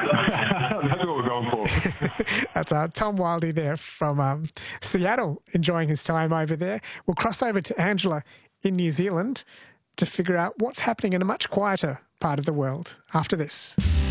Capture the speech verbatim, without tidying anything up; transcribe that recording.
That's what we're going for. That's uh, Tom Wildey there from um, Seattle, enjoying his time over there. We'll cross over to Angela in New Zealand to figure out what's happening in a much quieter part of the world after this.